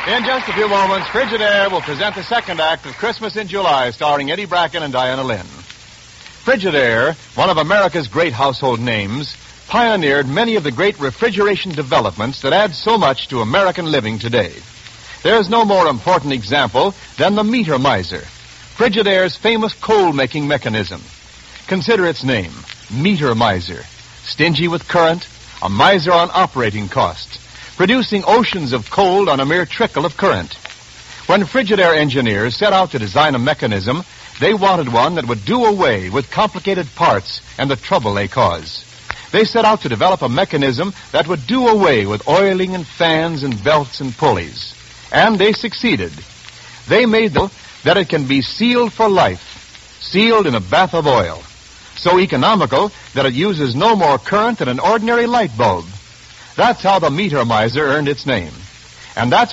In just a few moments, Frigidaire will present the second act of Christmas in July, starring Eddie Bracken and Diana Lynn. Frigidaire, one of America's great household names, pioneered many of the great refrigeration developments that add so much to American living today. There is no more important example than the meter miser, Frigidaire's famous coal-making mechanism. Consider its name, meter miser. Stingy with current, a miser on operating costs, producing oceans of cold on a mere trickle of current. When Frigidaire engineers set out to design a mechanism, they wanted one that would do away with complicated parts and the trouble they cause. They set out to develop a mechanism that would do away with oiling and fans and belts and pulleys. And they succeeded. They made that it can be sealed for life, sealed in a bath of oil, so economical that it uses no more current than an ordinary light bulb. That's how the meter miser earned its name. And that's